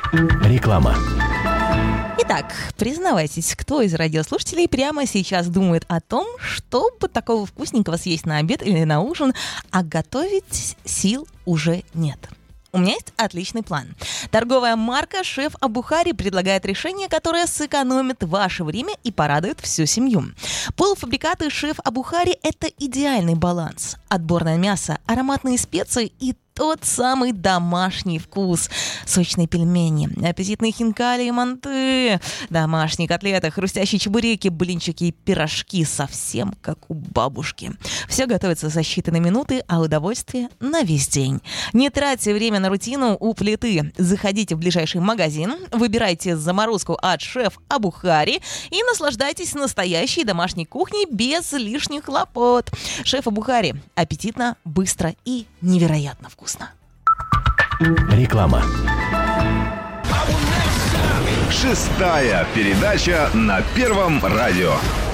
Реклама. Итак, признавайтесь, кто из радиослушателей прямо сейчас думает о том, чтобы такого вкусненького съесть на обед или на ужин, а готовить сил уже нет? У меня есть отличный план. Торговая марка «Шеф Абухари» предлагает решение, которое сэкономит ваше время и порадует всю семью. Полуфабрикаты «Шеф Абухари» — это идеальный баланс. Отборное мясо, ароматные специи и тот самый домашний вкус. Сочные пельмени, аппетитные хинкали и манты, домашние котлеты, хрустящие чебуреки, блинчики и пирожки, совсем как у бабушки. Все готовится за считанные минуты, а удовольствие на весь день. Не тратьте время на рутину у плиты. Заходите в ближайший магазин, выбирайте заморозку от «Шеф Абухари» и наслаждайтесь настоящей домашней кухней без лишних хлопот. «Шеф Абухари» – аппетитно, быстро и невероятно вкусно. Реклама. 6-я передача на Первом радио.